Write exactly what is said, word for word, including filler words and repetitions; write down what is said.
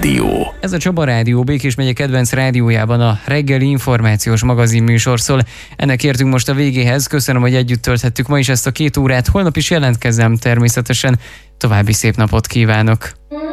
Rádió. Ez a Csaba Rádió, Békés megye kedvenc rádiójában a reggeli információs magazin műsor szól. Ennek értünk most a végéhez. Köszönöm, hogy együtt tölthettük ma is ezt a két órát. Holnap is jelentkezem természetesen. További szép napot kívánok!